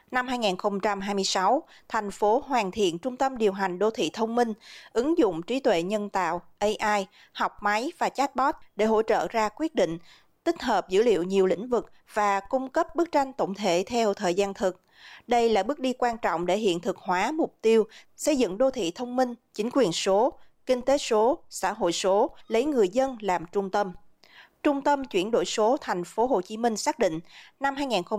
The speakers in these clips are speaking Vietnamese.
Năm 2026, thành phố hoàn thiện trung tâm điều hành đô thị thông minh, ứng dụng trí tuệ nhân tạo, AI, học máy và chatbot để hỗ trợ ra quyết định, tích hợp dữ liệu nhiều lĩnh vực và cung cấp bức tranh tổng thể theo thời gian thực. Đây là bước đi quan trọng để hiện thực hóa mục tiêu xây dựng đô thị thông minh, chính quyền số, kinh tế số, xã hội số, lấy người dân làm trung tâm. Trung tâm chuyển đổi số thành phố Hồ Chí Minh xác định năm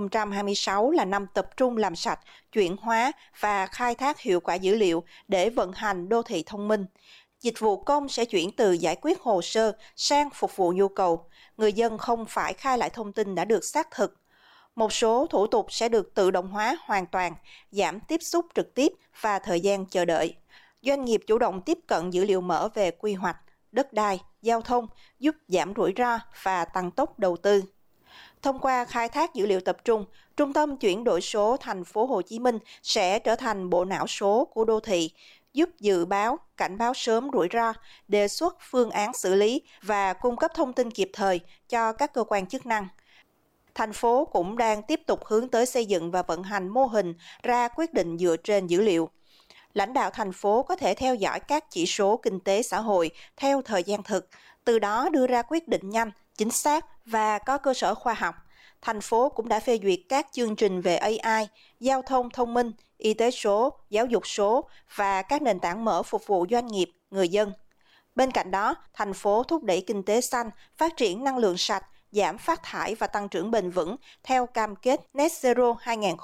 2026 là năm tập trung làm sạch, chuyển hóa và khai thác hiệu quả dữ liệu để vận hành đô thị thông minh. Dịch vụ công sẽ chuyển từ giải quyết hồ sơ sang phục vụ nhu cầu. Người dân không phải khai lại thông tin đã được xác thực. Một số thủ tục sẽ được tự động hóa hoàn toàn, giảm tiếp xúc trực tiếp và thời gian chờ đợi. Doanh nghiệp chủ động tiếp cận dữ liệu mở về quy hoạch, đất đai, giao thông, giúp giảm rủi ro và tăng tốc đầu tư. Thông qua khai thác dữ liệu tập trung, Trung tâm chuyển đổi số thành phố Hồ Chí Minh sẽ trở thành bộ não số của đô thị, giúp dự báo, cảnh báo sớm rủi ro, đề xuất phương án xử lý và cung cấp thông tin kịp thời cho các cơ quan chức năng. Thành phố cũng đang tiếp tục hướng tới xây dựng và vận hành mô hình ra quyết định dựa trên dữ liệu. Lãnh đạo thành phố có thể theo dõi các chỉ số kinh tế xã hội theo thời gian thực, từ đó đưa ra quyết định nhanh, chính xác và có cơ sở khoa học. Thành phố cũng đã phê duyệt các chương trình về AI, giao thông thông minh, y tế số, giáo dục số và các nền tảng mở phục vụ doanh nghiệp, người dân. Bên cạnh đó, thành phố thúc đẩy kinh tế xanh, phát triển năng lượng sạch, giảm phát thải và tăng trưởng bền vững theo cam kết Net Zero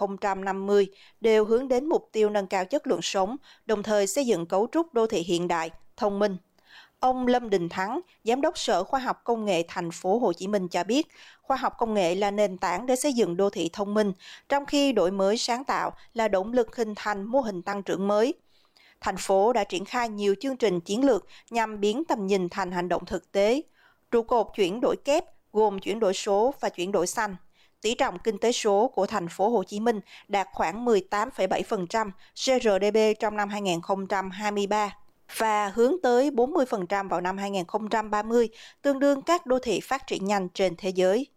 2050 đều hướng đến mục tiêu nâng cao chất lượng sống, đồng thời xây dựng cấu trúc đô thị hiện đại, thông minh. Ông Lâm Đình Thắng, Giám đốc Sở Khoa học Công nghệ Thành phố Hồ Chí Minh cho biết, khoa học công nghệ là nền tảng để xây dựng đô thị thông minh, trong khi đổi mới sáng tạo là động lực hình thành mô hình tăng trưởng mới. Thành phố đã triển khai nhiều chương trình chiến lược nhằm biến tầm nhìn thành hành động thực tế. Trụ cột chuyển đổi kép gồm chuyển đổi số và chuyển đổi xanh. Tỷ trọng kinh tế số của thành phố Hồ Chí Minh đạt khoảng 18,7% GRDP trong năm 2023 và hướng tới 40% vào năm 2030, tương đương các đô thị phát triển nhanh trên thế giới.